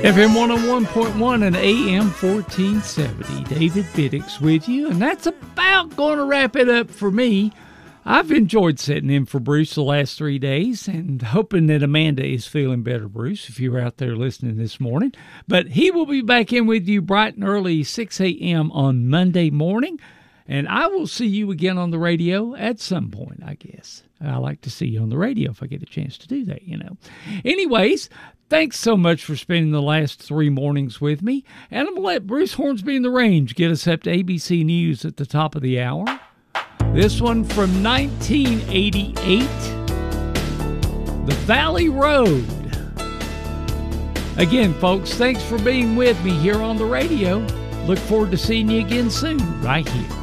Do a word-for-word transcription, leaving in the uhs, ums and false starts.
F M one oh one point one and A M fourteen seventy. David Biddix with you, and that's about going to wrap it up for me. I've enjoyed sitting in for Bruce the last three days and hoping that Amanda is feeling better, Bruce, if you're out there listening this morning. But he will be back in with you bright and early, six a.m. on Monday morning. And I will see you again on the radio at some point, I guess. I like to see you on the radio if I get a chance to do that, you know. Anyways, thanks so much for spending the last three mornings with me. And I'm going to let Bruce Hornsby in the Range get us up to A B C News at the top of the hour. This one from nineteen eighty-eight, The Valley Road. Again, folks, thanks for being with me here on the radio. Look forward to seeing you again soon, right here.